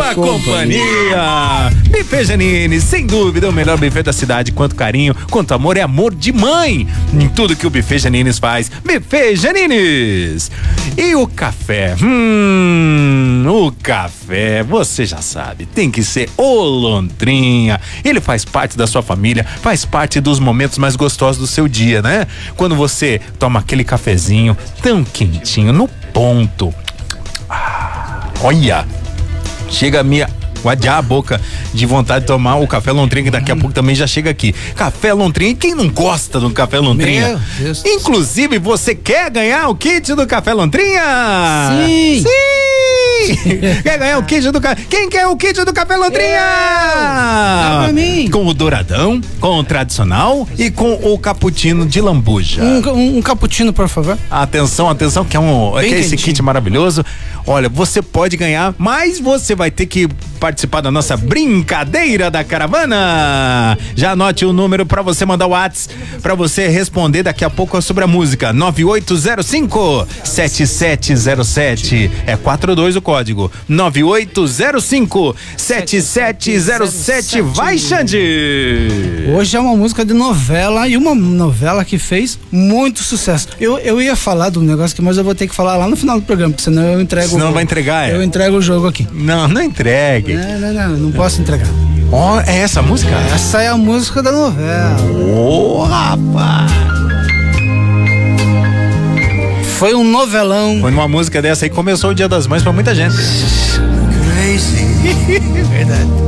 boa companhia. Buffet Janine, sem dúvida, o melhor buffet da cidade. Quanto carinho, quanto amor, é amor de mãe em tudo que o Buffet Janines faz. Buffet Janines. E o café? O café, você já sabe, tem que ser o Lontrinha. Ele faz parte da sua família, faz parte dos momentos mais gostosos do seu dia, né? Quando você toma aquele cafezinho tão quentinho, no ponto. Olha, chega a minha guardear a boca de vontade de tomar o café Lontrinha, que daqui a pouco também já chega aqui. Café Lontrinha, quem não gosta do café Lontrinha? Meu Deus. Inclusive, você quer ganhar o kit do café Lontrinha? Sim! Quer ganhar o kit do café? Quem quer o kit do café Lontrinha? Dá pra mim. Com o douradão, com o tradicional e com o cappuccino de lambuja. Um cappuccino, por favor. Atenção, que é esse kit maravilhoso. Olha, você pode ganhar, mas você vai ter que participar da nossa brincadeira da caravana. Já anote o número pra você mandar o WhatsApp, pra você responder daqui a pouco sobre a música. 9805-7707. É 42 o código. 9805-7707. Vai, Xande! Hoje é uma música de novela e uma novela que fez muito sucesso. Eu ia falar do negócio aqui, mas eu vou ter que falar lá no final do programa, porque senão eu entrego. Senão vai entregar, Eu entrego o jogo aqui. Não entregue. Não posso entregar. Ó, é essa a música? Essa é a música da novela. Ô, rapaz! Foi um novelão. Foi uma música dessa aí, começou o Dia das Mães pra muita gente. Crazy. Verdade.